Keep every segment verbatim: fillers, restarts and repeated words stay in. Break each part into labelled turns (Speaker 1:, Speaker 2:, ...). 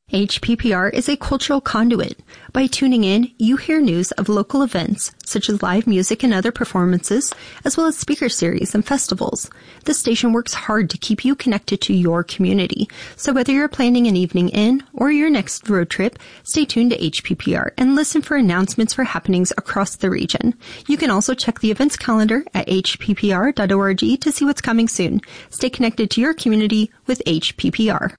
Speaker 1: H P P R is a cultural conduit. By tuning in, you hear news of local events, such as live music and other performances, as well as speaker series and festivals. The station works hard to keep you connected to your community. So whether you're planning an evening in or your next road trip, stay tuned to H P P R and listen for announcements for happenings across the region. You can also check the events calendar at h p p r dot org to see what's coming soon. Stay connected to your community with H P P R.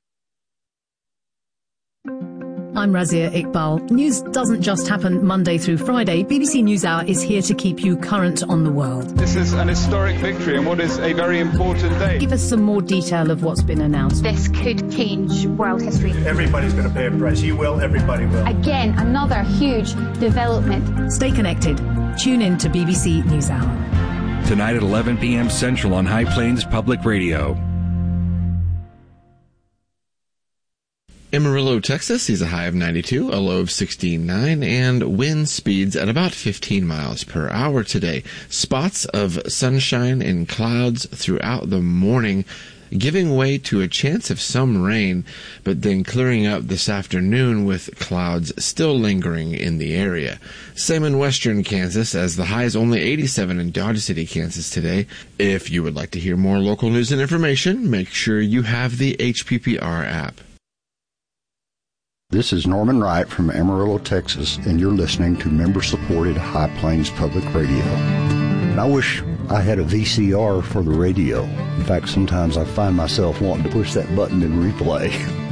Speaker 2: I'm Razia Iqbal. News doesn't just happen Monday through Friday. B B C NewsHour is here to keep you current on the world.
Speaker 3: This is an historic victory and what is a very important day.
Speaker 2: Give us some more detail of what's been announced.
Speaker 4: This could change world history.
Speaker 5: Everybody's going to pay a price. You will, everybody will.
Speaker 4: Again, another huge development.
Speaker 2: Stay connected. Tune in to B B C NewsHour.
Speaker 6: Tonight at eleven p.m. Central on High Plains Public Radio.
Speaker 7: Amarillo, Texas sees a high of ninety-two, a low of sixty-nine, and wind speeds at about fifteen miles per hour today. Spots of sunshine and clouds throughout the morning, giving way to a chance of some rain, but then clearing up this afternoon with clouds still lingering in the area. Same in western Kansas, as the high is only eighty-seven in Dodge City, Kansas today. If you would like to hear more local news and information, make sure you have the H P P R app.
Speaker 8: This is Norman Wright from Amarillo, Texas, and you're listening to member-supported High Plains Public Radio. And I wish I had a V C R for the radio. In fact, sometimes I find myself wanting to push that button and replay.